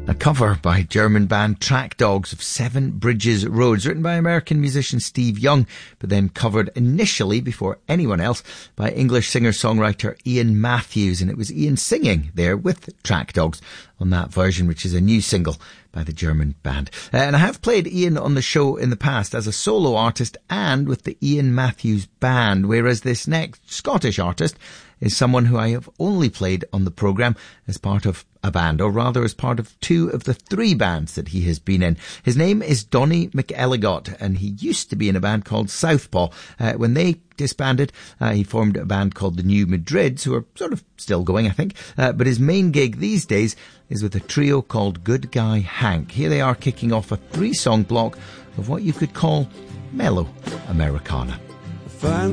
A cover by German band Track Dogs of Seven Bridges Roads, written by American musician Steve Young, but then covered initially, before anyone else, by English singer-songwriter Ian Matthews. And it was Ian singing there with Track Dogs on that version, which is a new single by the German band. And I have played Ian on the show in the past as a solo artist and with the Ian Matthews Band, whereas this next Scottish artist is someone who I have only played on the programme as part of a band, or rather as part of two of the three bands that he has been in. His name is Donny McElligott, and he used to be in a band called Southpaw. When they disbanded, he formed a band called the New Madrids, who are sort of still going, I think. But his main gig these days is with a trio called Good Guy Hank. Here they are kicking off a 3-song block of what you could call mellow Americana.